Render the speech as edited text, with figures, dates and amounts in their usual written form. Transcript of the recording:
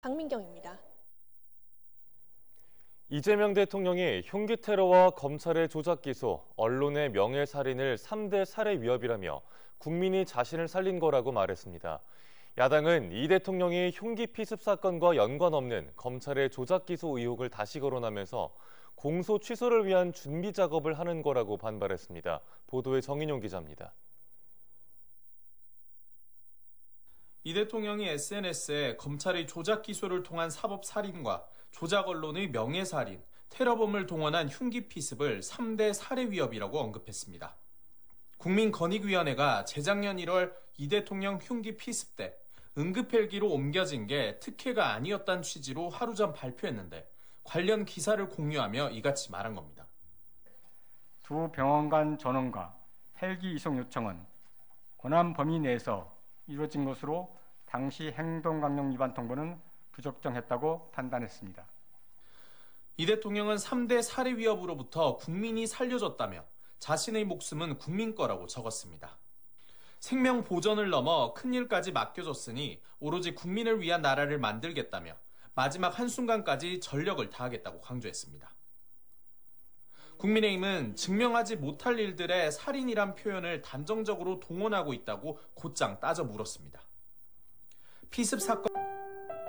박민경입니다. 이재명 대통령이 흉기 테러와 검찰의 조작 기소, 언론의 명예살인을 3대 살해 위협이라며 국민이 자신을 살린 거라고 말했습니다. 야당은 이 대통령이 흉기 피습 사건과 연관 없는 검찰의 조작 기소 의혹을 다시 거론하면서 공소 취소를 위한 준비 작업을 하는 거라고 반발했습니다. 보도에 정인용 기자입니다. 이 대통령이 SNS에 검찰의 조작 기소를 통한 사법살인과 조작 언론의 명예살인, 테러범을 동원한 흉기 피습을 3대 살해 위협이라고 언급했습니다. 국민권익위원회가 재작년 1월 이 대통령 흉기 피습 때 응급헬기로 옮겨진 게 특혜가 아니었다는 취지로 하루 전 발표했는데 관련 기사를 공유하며 이같이 말한 겁니다. 두 병원 간 전원과 헬기 이송 요청은 권한 범위 내에서 이루어진 것으로 당시 행동강령 위반 통보는 부적정했다고 판단했습니다. 이 대통령은 3대 살해 위협으로부터 국민이 살려줬다며 자신의 목숨은 국민 거라고 적었습니다. 생명 보전을 넘어 큰일까지 맡겨줬으니 오로지 국민을 위한 나라를 만들겠다며 마지막 한순간까지 전력을 다하겠다고 강조했습니다. 국민의힘은 증명하지 못할 일들의 살인이란 표현을 단정적으로 동원하고 있다고 곧장 따져 물었습니다. 피습 사건